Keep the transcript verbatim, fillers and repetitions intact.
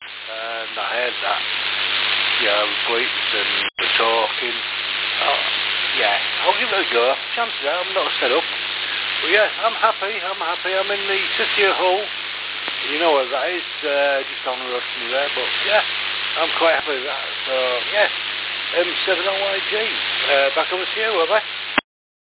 and I heard that. Yeah, the bleeps and the talking. Oh, yeah, I'll give it a go. Chances are I'm not set up. But yeah, I'm happy, I'm happy. I'm in the city of Hull. You know where that is, uh, just on the road from there. But yeah, I'm quite happy with that. So yeah, M seven O Y G. Uh, back over to you, have I?